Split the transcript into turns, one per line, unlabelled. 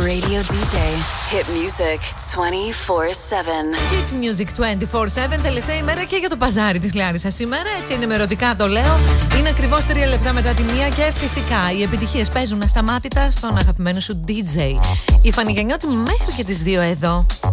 Radio DJ. Hit music 24/7.
Hit music 24/7. Τελευταία ημέρα και για το παζάρι της Λάρισσας σήμερα. Έτσι ενημερωτικά το λέω. Είναι ακριβώς 3 λεπτά μετά τη 1 και φυσικά οι επιτυχίες παίζουν ασταμάτητα στον αγαπημένο σου DJ. Η Φανιγιαννιώτη μέχρι και τις 2 εδώ.